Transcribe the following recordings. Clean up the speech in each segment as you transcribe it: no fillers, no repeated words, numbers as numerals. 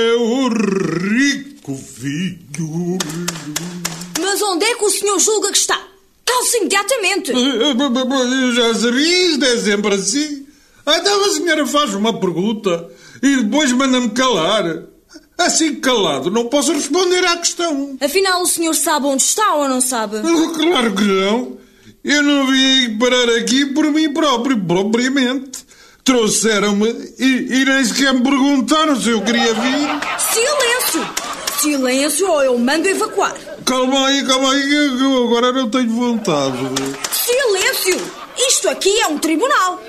É o rico filho. Mas onde é que o senhor julga que está? Calce imediatamente. Eu já sabia, isto é sempre assim. Então a senhora faz uma pergunta e depois manda-me calar. Assim calado, não posso responder à questão. Afinal, o senhor sabe onde está ou não sabe? Claro que não. Eu não vim parar aqui por mim próprio, propriamente. Trouxeram-me e nem sequer me perguntaram se eu queria vir. Silêncio! Silêncio ou eu mando evacuar. Calma aí, que eu agora não tenho vontade. Silêncio! Isto aqui é um tribunal.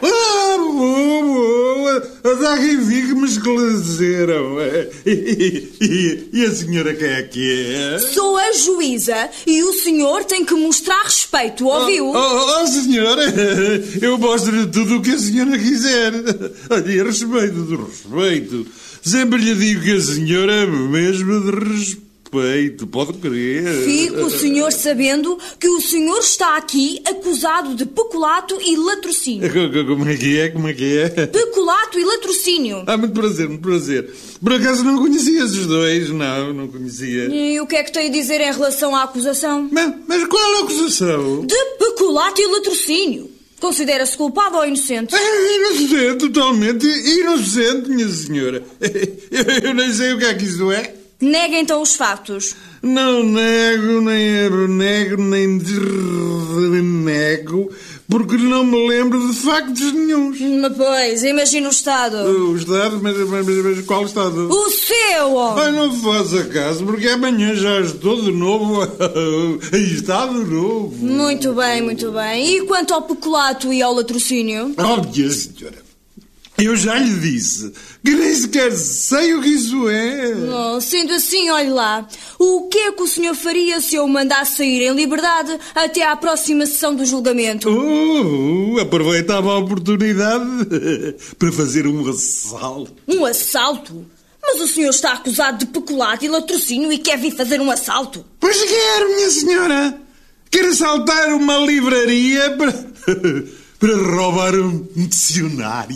Boa. Dá quem vi que me esclareceram. E a senhora quem é que é? Sou a juíza e o senhor tem que mostrar respeito, ouviu? Senhora, eu mostro tudo o que a senhora quiser. Olha, respeito do respeito. Sempre lhe digo que a senhora é mesmo de respeito. Pode crer. Fique o senhor sabendo que o senhor está aqui acusado de peculato e latrocínio. Como é que é? Peculato e latrocínio. Muito prazer. Por acaso não conhecia esses dois? Não conhecia. E o que é que tem a dizer em relação à acusação? Mas qual a acusação? De peculato e latrocínio. Considera-se culpado ou inocente? Inocente, totalmente inocente, minha senhora. Eu nem sei o que é que isso é. Nega então os factos. Não nego, nem renego, nem desrenego, porque não me lembro de factos nenhuns. Pois, imagina o Estado. O Estado? Mas qual Estado? O seu, homem! Não faça caso, porque amanhã já estou de novo em Estado novo. Muito bem. E quanto ao peculato e ao latrocínio? Minha senhora, eu já lhe disse que nem sequer sei o que isso é. Sendo assim, olhe lá. O que é que o senhor faria se eu o mandasse sair em liberdade até à próxima sessão do julgamento? Aproveitava a oportunidade para fazer um assalto. Um assalto? Mas o senhor está acusado de peculato e latrocínio e quer vir fazer um assalto? Pois quero, minha senhora. Quero assaltar uma livraria para roubar um dicionário.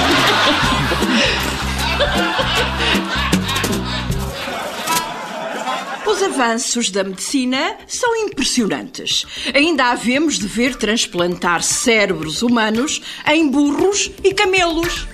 Os avanços da medicina são impressionantes. Ainda havemos de ver transplantar cérebros humanos em burros e camelos.